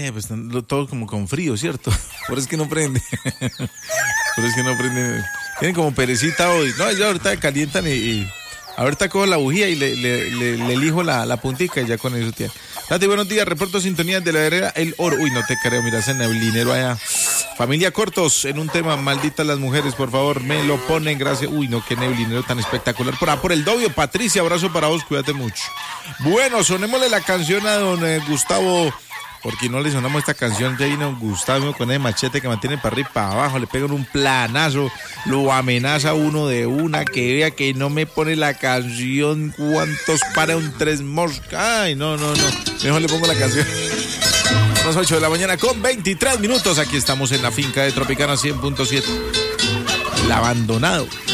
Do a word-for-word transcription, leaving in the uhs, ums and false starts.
Eh, pues todo como con frío, ¿cierto? Por eso es que no prende. Por eso es que no prende. Tienen como perecita hoy. No, ya ahorita calientan y, y ahorita cojo la bujía y le, le, le, le elijo la, la puntica y ya con eso tiene. Tati, buenos días, reporto sintonía de la herrera El Oro. Uy, no te creo, mira ese neblinero allá. Familia Cortos, en un tema, malditas las mujeres, por favor, me lo ponen, gracias. Uy, no, qué neblinero tan espectacular. Por, por el Dobio, Patricia, abrazo para vos, cuídate mucho. Bueno, sonémosle la canción a don eh, Gustavo, porque no le sonamos esta canción, ya vino Gustavo con el machete que mantiene para arriba y para abajo, le pegan un planazo, lo amenaza uno de una, que vea que no me pone la canción, cuántos para un tres moscas. Ay, no, no, no, mejor le pongo la canción. Las ocho de la mañana con veintitrés minutos. Aquí estamos en la finca de Tropicana cien punto siete. El abandonado.